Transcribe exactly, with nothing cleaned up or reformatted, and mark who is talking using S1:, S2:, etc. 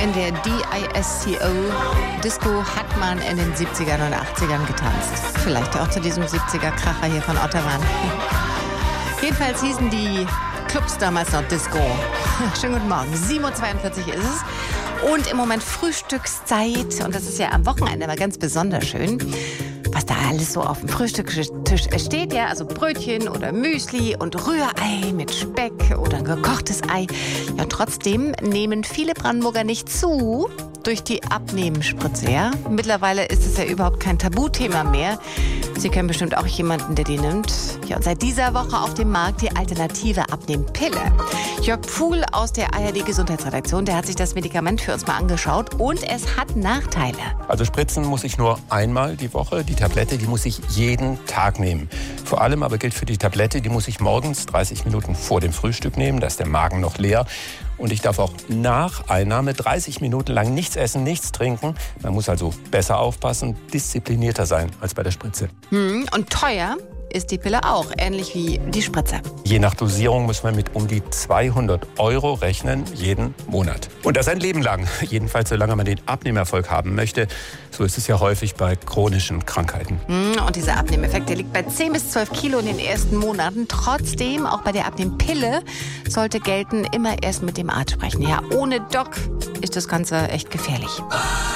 S1: In der D I S C O-Disco hat man in den siebzigern und achtzigern getanzt. Vielleicht auch zu diesem siebziger-Kracher hier von Otterwan. Jedenfalls hießen die Clubs damals noch Disco. Schönen guten Morgen, sieben Uhr zweiundvierzig ist es. Und im Moment Frühstückszeit. Und das ist ja am Wochenende immer ganz besonders schön, was da alles so auf dem Frühstückstisch steht. Ja, also Brötchen oder Müsli und Rührei mit Speck oder ein gekochtes Ei. Ja, trotzdem nehmen viele Brandenburger nicht zu durch die Abnehmensspritze. Ja? Mittlerweile ist es ja überhaupt kein Tabuthema mehr. Sie kennen bestimmt auch jemanden, der die nimmt. Ja, und seit dieser Woche auf dem Markt die alternative Abnehmpille. Jörg Pfuhl aus der A R D-Gesundheitsredaktion, der hat sich das Medikament für uns mal angeschaut und es hat Nachteile.
S2: Also spritzen muss ich nur einmal die Woche. Die Tablette, die muss ich jeden Tag nehmen. Vor allem aber gilt für die Tablette, die muss ich morgens dreißig Minuten vor dem Frühstück nehmen. Da ist der Magen noch leer. Und ich darf auch nach Einnahme dreißig Minuten lang nichts essen, nichts trinken. Man muss also besser aufpassen, disziplinierter sein als bei der Spritze.
S1: Hm, und teuer ist die Pille auch, ähnlich wie die Spritze.
S2: Je nach Dosierung muss man mit um die zweihundert Euro rechnen, jeden Monat. Und das ein Leben lang, jedenfalls solange man den Abnehmerfolg haben möchte. So ist es ja häufig bei chronischen Krankheiten.
S1: Und dieser Abnehmeffekt, der liegt bei zehn bis zwölf Kilo in den ersten Monaten. Trotzdem, auch bei der Abnehmpille, sollte gelten, immer erst mit dem Arzt sprechen. Ja, ohne Doc ist das Ganze echt gefährlich.